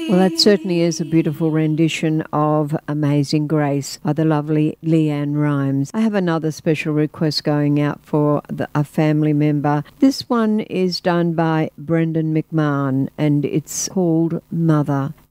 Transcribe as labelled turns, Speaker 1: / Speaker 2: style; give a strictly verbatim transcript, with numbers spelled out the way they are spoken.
Speaker 1: Well, that certainly is a beautiful rendition of Amazing Grace by the lovely Leanne Rimes. I have another special request going out for the, a family member. This one is done by Brendan McMahon and it's called Mother.